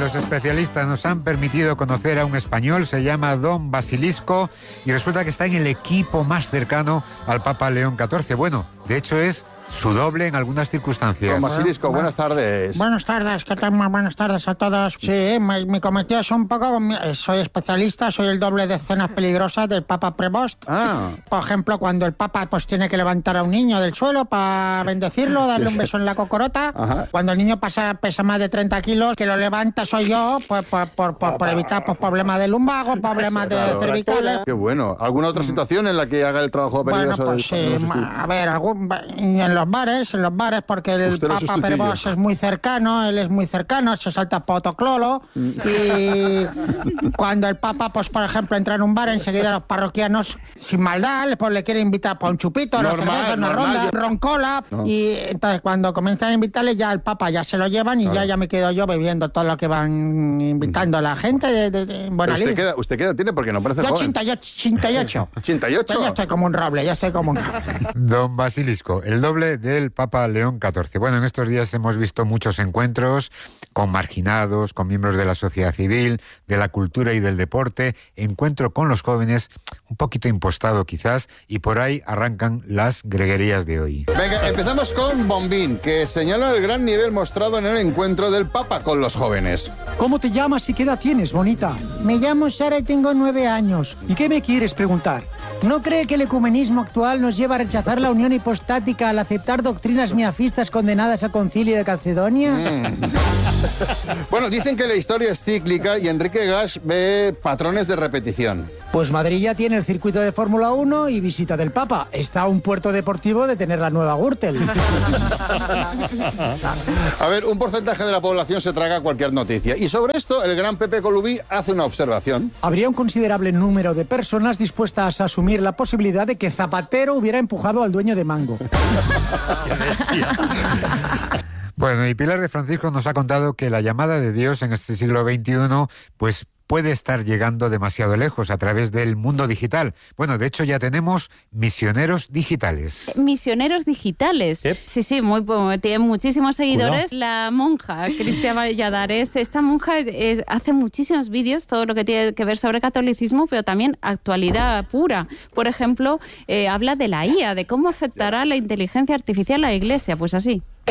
los especialistas nos han permitido conocer a un español, se llama Don Basilisco, y resulta que está en el equipo más cercano al Papa León XIV. Bueno, de hecho es su doble en algunas circunstancias. Don Basilisco, buenas tardes. Buenas tardes, ¿qué tal? Buenas tardes a todos. Sí, mi cometido es un poco... Soy especialista, soy el doble de escenas peligrosas del Papa Prevost. Por ejemplo, cuando el Papa pues tiene que levantar a un niño del suelo para bendecirlo, darle un beso en la cocorota. Cuando el niño pesa más de 30 kilos, que lo levanta soy yo, pues por evitar pues, problemas de lumbago, problemas de cervicales. Qué bueno. ¿Alguna otra situación en la que haga el trabajo peligroso? Bueno, pues a ver, en los bares, porque el Papa Prevost es muy cercano, él es muy cercano, se salta potoclolo, y cuando el Papa, pues por ejemplo, entra en un bar, enseguida los parroquianos, sin maldad, pues le quieren invitar por un chupito, una cerveza, una ronda, roncola, y entonces cuando comienzan a invitarle, ya el Papa ya se lo llevan, y ya me quedo yo bebiendo todo lo que van invitando a la gente de buena lid. ¿Usted qué edad tiene? Porque no parece joven. 88. ¿88? Yo estoy como un roble, Don Basilisco, el doble del Papa León XIV. Bueno, en estos días hemos visto muchos encuentros con marginados, con miembros de la sociedad civil, de la cultura y del deporte, encuentro con los jóvenes, un poquito impostado quizás, y por ahí arrancan las greguerías de hoy. Venga, empezamos con Bombín, que señala el gran nivel mostrado en el encuentro del Papa con los jóvenes. ¿Cómo te llamas y qué edad tienes, bonita? Me llamo Sara y tengo 9 años. ¿Y qué me quieres preguntar? ¿No cree que el ecumenismo actual nos lleva a rechazar la unión hipostática al aceptar doctrinas miafistas condenadas al Concilio de Calcedonia? Bueno, dicen que la historia es cíclica y Enrique Gasch ve patrones de repetición. Pues Madrid ya tiene el circuito de Fórmula 1 y visita del Papa. Está a un puerto deportivo de tener la nueva Gürtel. A ver, un porcentaje de la población se traga cualquier noticia. Y sobre esto, el gran Pepe Colubí hace una observación. Habría un considerable número de personas dispuestas a asumir la posibilidad de que Zapatero hubiera empujado al dueño de Mango. Bueno, y Pilar de Francisco nos ha contado que la llamada de Dios en este siglo XXI, pues puede estar llegando demasiado lejos a través del mundo digital. Bueno, de hecho ya tenemos misioneros digitales. Misioneros digitales. Sí, tiene muchísimos seguidores. Cuidado. La monja Cristian Valladares, esta monja hace muchísimos vídeos, todo lo que tiene que ver sobre catolicismo, pero también actualidad pura. Por ejemplo, habla de la IA, de cómo afectará la inteligencia artificial a la Iglesia, pues así.